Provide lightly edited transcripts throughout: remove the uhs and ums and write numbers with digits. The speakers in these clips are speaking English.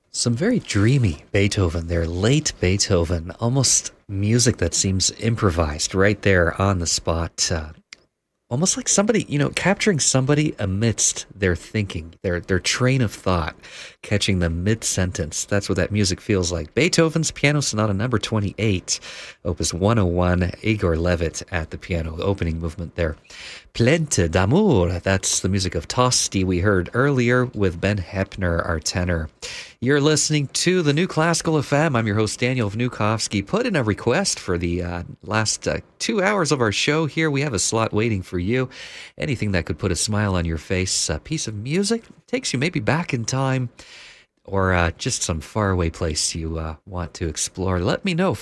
Some very dreamy Beethoven there, late Beethoven, almost music that seems improvised right there on the spot. Almost like somebody, capturing somebody amidst their thinking, their train of thought, catching them mid-sentence. That's what that music feels like. Beethoven's Piano Sonata number 28, Opus 101, Igor Levit at the piano, opening movement there. Plainte d'amour, that's the music of Tosti we heard earlier with Ben Heppner, our tenor. You're listening to the New Classical FM. I'm your host, Daniel Vnukovsky. Put in a request for the last 2 hours of our show here. We have a slot waiting for you. Anything that could put a smile on your face, a piece of music, takes you maybe back in time, or just some faraway place you want to explore. Let me know,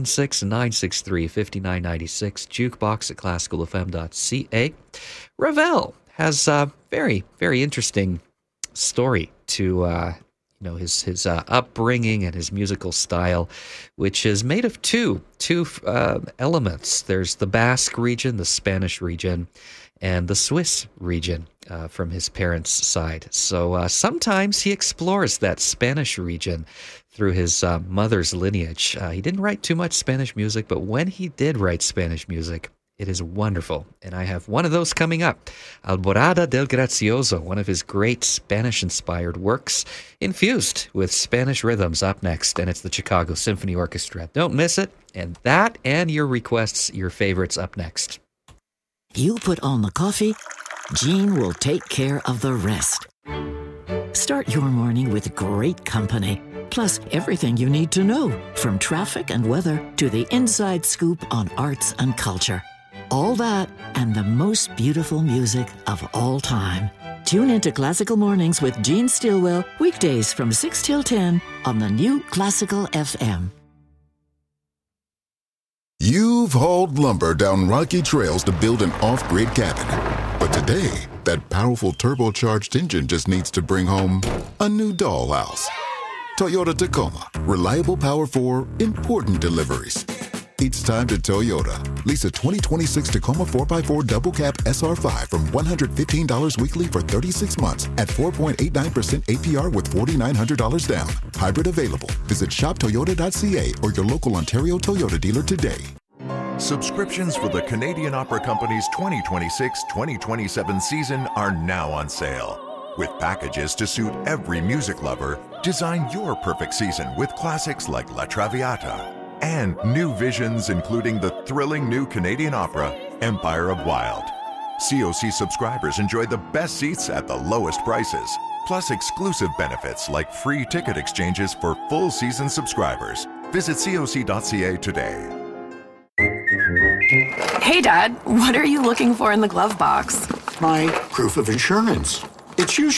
416-963-5996, jukebox at classicalfm.ca. Ravel has a very, very interesting story to his upbringing and his musical style, which is made of two elements. There's the Basque region, the Spanish region, and the Swiss region from his parents' side. So sometimes he explores that Spanish region through his mother's lineage. He didn't write too much Spanish music, but when he did write Spanish music, it is wonderful, and I have one of those coming up. Alborada del Gracioso, one of his great Spanish-inspired works, infused with Spanish rhythms, up next, and it's the Chicago Symphony Orchestra. Don't miss it, and that and your requests, your favorites, up next. You put on the coffee, Jean will take care of the rest. Start your morning with great company, plus everything you need to know, from traffic and weather to the inside scoop on arts and culture. All that and the most beautiful music of all time. Tune into Classical Mornings with Gene Stillwell, weekdays from 6 till 10 on the New Classical FM. You've hauled lumber down rocky trails to build an off-grid cabin. But today, that powerful turbocharged engine just needs to bring home a new dollhouse. Toyota Tacoma. Reliable power for important deliveries. It's time to Toyota. Lease a 2026 Tacoma 4x4 double cab SR5 from $115 weekly for 36 months at 4.89% APR with $4,900 down. Hybrid available. Visit shoptoyota.ca or your local Ontario Toyota dealer today. Subscriptions for the Canadian Opera Company's 2026-2027 season are now on sale. With packages to suit every music lover, design your perfect season with classics like La Traviata and new visions including the thrilling new Canadian opera, Empire of Wild. COC subscribers enjoy the best seats at the lowest prices, plus exclusive benefits like free ticket exchanges for full season subscribers. Visit coc.ca today. Hey, Dad, what are you looking for in the glove box? My proof of insurance. It's usually